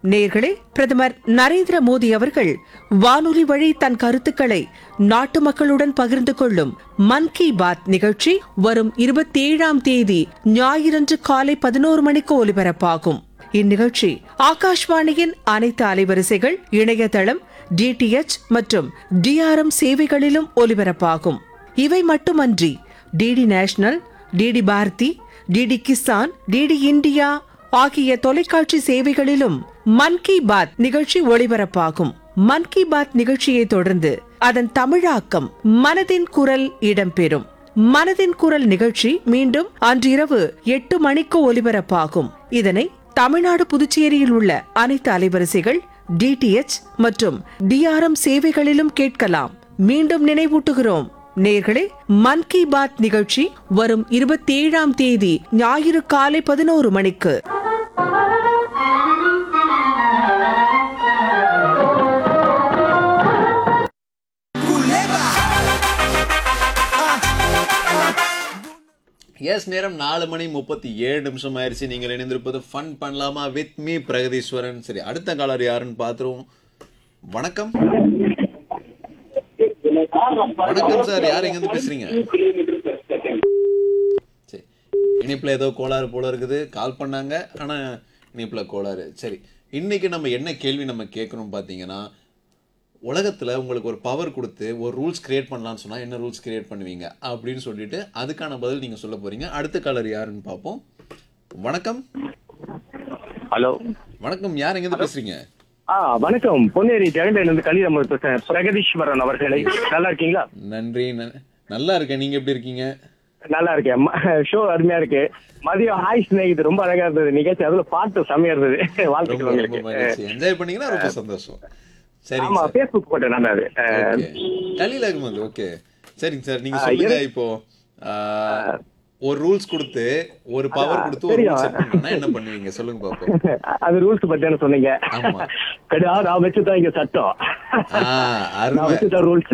நேயர்களே, பிரதமர் நரேந்திர மோடி அவர்கள் வானொலி வழி தன் கருத்துக்களை நாட்டு மக்களுடன் பகிர்ந்து கொள்ளும் மன் கி பாத் நிகழ்ச்சி வரும் 27ஆம் தேதி ஞாயிறன்று காலை 11 மணிக்கு ஒலிபரப்பாகும். இந்நிகழ்ச்சி ஆகாஷ்வாணியின் அனைத்து அலைவரிசைகள், இணையதளம், DTH மற்றும் DRM சேவைகளிலும் ஒலிபரப்பாகும். இவை மட்டுமன்றி DD national, DD Bharathi, DD Kisan, DD India ஆகிய தொலைக்காட்சி சேவைகளிலும் மன் கி பாத் நிகழ்ச்சி ஒளிபரப்பாகும். மன் கி பாத் நிகழ்ச்சியை தொடர்ந்து அதன் தமிழாக்கம் மனதின் குரல் இடம்பெறும். மனதின் குரல் நிகழ்ச்சி மீண்டும் அன்றிரவு 8 மணிக்கு ஒலிபரப்பாகும். இதனை தமிழ்நாடு, புதுச்சேரியில் உள்ள அனைத்து அலைவரிசைகள், DTH மற்றும் DRM சேவைகளிலும் கேட்கலாம். மீண்டும் நினைவூட்டுகிறோம் நேயர்களே, மன் கி பாத் நிகழ்ச்சி வரும் 27ஆம் தேதி ஞாயிறு காலை 11 மணிக்கு. எஸ், நேரம் 4:37 ஆயிடுச்சு. நீங்கள் இணைந்திருப்பது ஃபன் பண்ணலாமா வித் மீ பிரகதீஸ்வரன். சரி, அடுத்த காலர் யாருன்னு பார்த்துருவோம். வணக்கம். வணக்கம் சார், யார் எங்கேருந்து பேசுறீங்க? சரி, இணைப்பில் ஏதோ கோளாறு போல இருக்குது. கால் பண்ணாங்க, ஆனால் இணைப்பில் கோளாறு. சரி, இன்னைக்கு நம்ம என்ன கேள்வி நம்ம கேட்கணும் பார்த்தீங்கன்னா, உலகத்தில் உங்களுக்கு ஒரு பவர் கொடுத்து ஒரு ரூல்ஸ் கிரியேட் பண்ணலான்னு சொன்னால் என்ன ரூல்ஸ் கிரியேட் பண்ணுவீங்க அப்படின்னு சொல்லிட்டு அதுக்கான பதில் நீங்கள் சொல்ல போறீங்க. அடுத்த காலர் யாருன்னு பார்ப்போம். வணக்கம். ஹலோ, வணக்கம். யார் எங்கேருந்து பேசுறீங்க? வணக்கம். பொன்னேரி ஜெகண்டையிலிருந்து கலிதம் பேசுறேன். பிரகதீஸ்வரன் அவர்களை, நல்லா இருக்கீங்களா? நன்றி, நல்லா இருக்கேன். நீங்க எப்படி இருக்கீங்க? நல்லா இருக்கேன். ஷோ அருமையா இருக்கு. மதியம் ஹாய் ஸ்நேகிது ரொம்ப அழகா இருந்தது நிகழ்ச்சி. அதுல பாட்டு செமையா இருந்தது. வாழ்த்துக்கள் உங்களுக்கு. என்ஜாய் பண்ணீங்கன்னா ரொம்ப சந்தோஷம். சரி, ஆமா, பேஸ்புக் போட்டேன் நான். அது கலியில் அகமது. ஓகே, சரிங்க சார், நீங்க சொல்லுங்க. இப்போ ஒரு ரூல்ஸ் கொடுத்து ஒரு பவர் கொடுத்து ஒரு ரூல்ஸ் செட் பண்ணா என்ன பண்ணுவீங்க சொல்லுங்க பாப்போம். அது ரூல்ஸ் பத்தி என்ன சொன்னீங்க? ஆமா, கிடையாது, நான் வச்சுதான் இங்க சட்டம். நான் வச்சுதான் ரூல்ஸ்.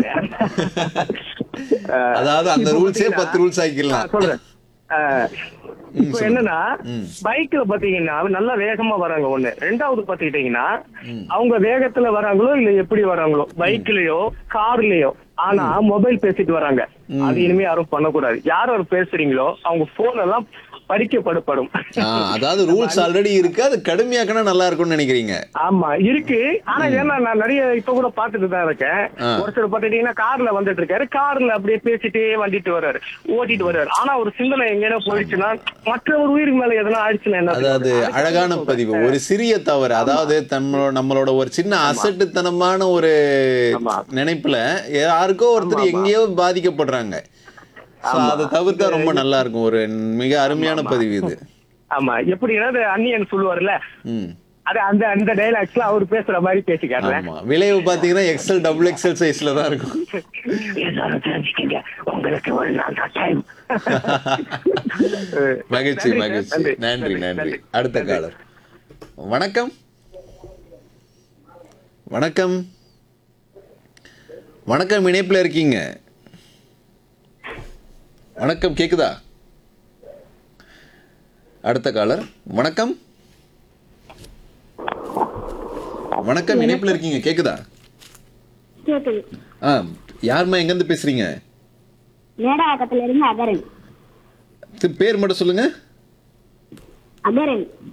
அதாவது அந்த ரூல்ஸே 10 ரூல்ஸ் ஆக்கிடலாம். சொல்றேன். இப்ப என்னன்னா, பைக்ல பாத்தீங்கன்னா நல்லா வேகமா வராங்க ஒண்ணு. ரெண்டாவது பாத்துக்கிட்டீங்கன்னா, அவங்க வேகத்துல வராங்களோ இல்ல எப்படி வராங்களோ, பைக்லயோ கார்லயோ, ஆனா மொபைல் பேசிட்டு வராங்க. அது இனிமே யாரும் பண்ணக்கூடாது. யாரும் பேசுறீங்களோ அவங்க போன் எல்லாம் பறிக்கப்படும். அதாவது ரூல்ஸ் ஆல்ரெடி இருக்கு, அது கடுமையாக்கனா நல்லா இருக்கும்னு நினைக்கிறீங்க? ஆமா இருக்கு. ஆனா ஏன்னா நான் நிறைய இப்ப கூட பாத்துட்டு தான் இருக்கேன். ஒருத்தர் பாத்துட்டீங்கன்னா கார்ல வந்துட்டு இருக்காரு, கார்ல அப்படியே பேசிட்டே வந்துட்டு வர்றாரு, ஓட்டிட்டு வர்றாரு. ஆனா ஒரு சிந்தனை எங்கேனா போயிடுச்சுன்னா மற்ற ஒரு உயிருக்கு மேல எதனா ஆயிடுச்சுன்னா என்ன? அதாவது அழகான பதிவு. ஒரு சிறிய தவறு, அதாவது நம்மளோட ஒரு சின்ன அசட்டுத்தனமான ஒரு நினைப்புல யாருக்கோ ஒருத்தர் எங்கேயோ பாதிக்கப்படுறாங்க. அதை தவிர்த்தா ரொம்ப நல்லா இருக்கும். ஒரு மிக அருமையான பதிவு இது. ஆமா, எப்படி அன்னியன் சொல்லுவார்ல, அது அந்த அந்த டைலாக்ஸ்ல அவர் பேசுற மாதிரி பேசிக்காரு. ஆமா, விளைவு பாத்தீங்கன்னா XL XXL சைஸ்ல தான் இருக்கும். மகிழ்ச்சி மகிழ்ச்சி, நன்றி நன்றி. அடுத்த காலர். வணக்கம். வணக்கம். வணக்கம், இணைப்புல இருக்கீங்க. வணக்கம், கேக்குதா? அடுத்த காலர். வணக்கம். வணக்கம், இணைப்புல இருக்கீங்க, கேக்குதா? யாருமா எங்க இருந்து பேசுறீங்க? மேடாக்கத்துல இருந்து அகரன். பேர் மட்டும் சொல்லுங்க. அகரன்.